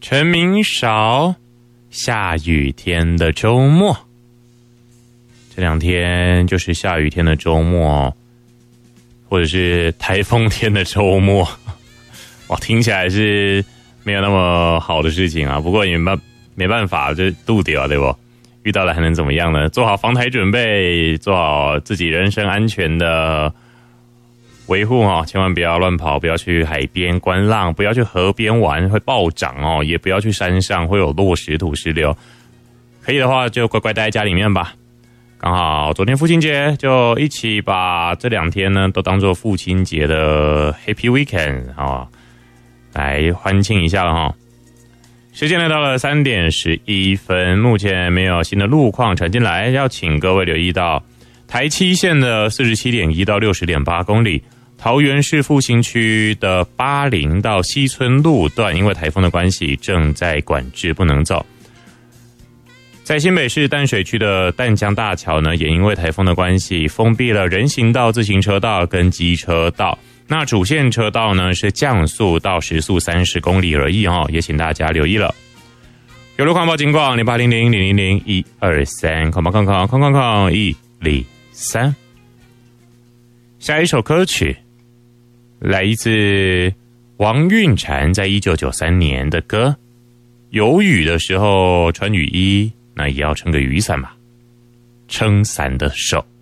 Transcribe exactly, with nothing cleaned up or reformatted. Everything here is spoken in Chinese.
陈明韶，下雨天的周末。这两天就是下雨天的周末，或者是台风天的周末。哇，听起来是没有那么好的事情啊。不过也没没办法，这度掉对不？遇到了还能怎么样呢？做好防台准备，做好自己人身安全的维护哦，千万不要乱跑，不要去海边观浪，不要去河边玩，会暴涨哦，也不要去山上，会有落石土石流。可以的话，就乖乖待在家里面吧。刚好昨天父亲节，就一起把这两天呢都当做父亲节的 Happy Weekend 啊、哦，来欢庆一下了哈、哦。时间来到了三点十一分，目前没有新的路况传进来，要请各位留意到台七线的四十七点一到六十点八公里。桃园市复兴区的八零到西村路段，因为台风的关系正在管制，不能走。在新北市淡水区的淡江大桥呢，也因为台风的关系，封闭了人行道、自行车道跟机车道。那主线车道呢是降速到时速三十公里而已哦，也请大家留意了。有路况报警广零八零零零零零一二三，空空空空空空空一零三。下一首歌曲。来自王韵婵在一九九三年的歌，有雨的时候穿雨衣，那也要撑个雨伞吧，撑伞的手。